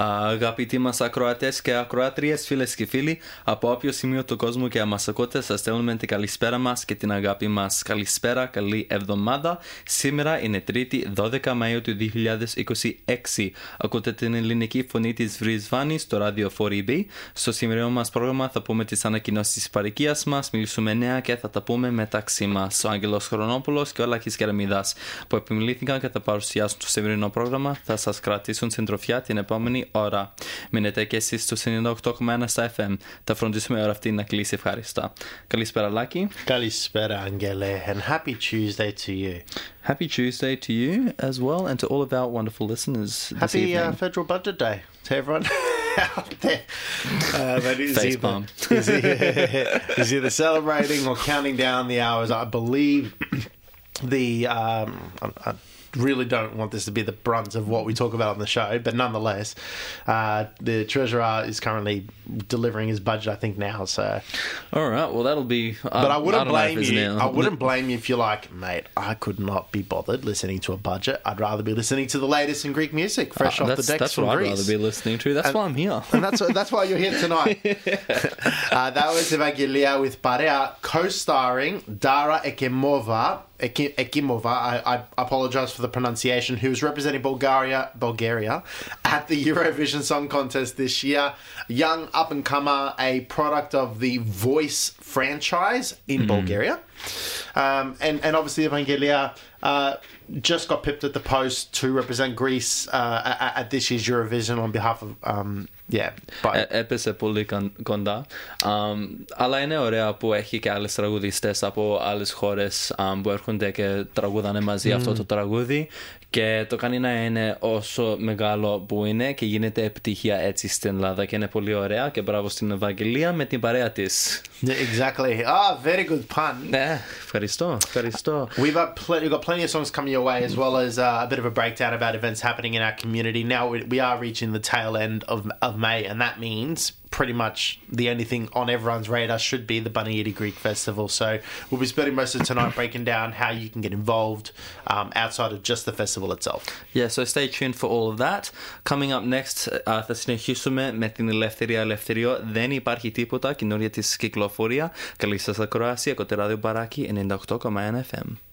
Αγαπητοί μας ακροατές και ακροάτριες, φίλες και φίλοι, από όποιο σημείο του κόσμου και μας ακούτε, σας στέλνουμε την καλησπέρα μας και την αγάπη μας. Καλησπέρα, καλή εβδομάδα. Σήμερα είναι Τρίτη, 12 Μαΐου του 2026. Ακούτε την ελληνική φωνή της Βρισβάνης στο ράδιο 4EB. Στο σημερινό μας πρόγραμμα θα πούμε τις ανακοινώσεις της παροικίας μας, μιλήσουμε νέα και θα τα πούμε μεταξύ μας. Ο Άγγελος Χρονόπουλος και ο Λάκης Κεραμίδας που επιμελήθηκαν και θα παρουσιάσουν το σημερινό πρόγραμμα θα σας κρατήσουν συντροφιά την επόμενη ώρα. Μείνετε και εσείς στο 98,1 στα FM. Θα φροντίσουμε η ώρα αυτή να κλείσει ευχάριστα. Καλησπέρα, Λάκη. Καλησπέρα, Angele, and happy Tuesday to you. Happy Tuesday to you as well, and to all of our wonderful listeners this Happy evening. Federal Budget Day to everyone out there. That is Facepalm. is either celebrating or counting down the hours. I believe the... I really don't want this to be the brunt of what we talk about on the show, but nonetheless, the Treasurer is currently delivering his budget, I think, now. So, All right, well, that'll be... but I wouldn't don't know if blame it's you. now. I wouldn't blame you if you're like, mate, I could not be bothered listening to a budget. I'd rather be listening to the latest in Greek music, fresh off the decks That's from what I'd Greece. rather be listening to. That's why I'm here. And that's why you're here tonight. That was Evangelia with Parea, co-starring Dara Ekimova. I apologize for the pronunciation, who is representing Bulgaria at the Eurovision Song Contest this year. Young up-and-comer, a product of the Voice franchise in Bulgaria. And obviously Evangelia just got pipped at the post to represent Greece at this year's Eurovision on behalf of... Έπεσε πολύ κοντά. Αλλά είναι ωραία που έχει και άλλες τραγουδιστές από άλλες χώρες που έρχονται και τραγουδάνε μαζί αυτό το τραγούδι και το κάνει να είναι όσο μεγάλο που είναι και γίνεται επιτυχία έτσι στην Ελλάδα και είναι πολύ ωραία και μπράβο στην Ευαγγελία με την παρέα της. Exactly. Very good pun. Ευχαριστώ. We've got plenty of songs coming your way, as well as a bit of a breakdown about events happening in our community. Now we are reaching the tail end of May, and that means pretty much the only thing on everyone's radar should be the Bunnyidi Greek Festival. So we'll be spending most of tonight breaking down how you can get involved outside of just the festival itself. Yeah, so stay tuned for all of that. Coming up next, θα συνεχίσουμε με την Ελευθερίο. Δεν υπάρχει τίποτα καινούργια της κυκλοφορία. Καλή σας ακροασία, Κωτεράδιο Μπαράκι, 98,1 FM.